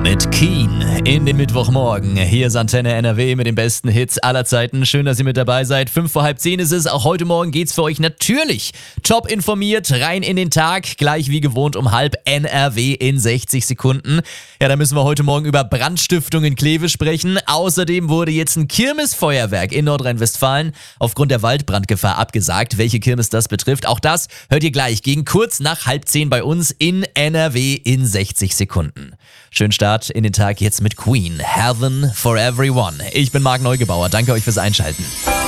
Mit Keen in den Mittwochmorgen. Hier ist Antenne NRW mit den besten Hits aller Zeiten. Schön, dass ihr mit dabei seid. 5:30 ist es. Auch heute Morgen geht's für euch natürlich top informiert rein in den Tag. Gleich wie gewohnt um halb NRW in 60 Sekunden. Ja, da müssen wir heute Morgen über Brandstiftung in Kleve sprechen. Außerdem wurde jetzt ein Kirmesfeuerwerk in Nordrhein-Westfalen aufgrund der Waldbrandgefahr abgesagt. Welche Kirmes das betrifft, auch das hört ihr gleich gegen kurz nach 9:30 bei uns in NRW in 60 Sekunden. Schönen Start in den Tag jetzt mit Queen. Heaven for Everyone. Ich bin Marc Neugebauer. Danke euch fürs Einschalten.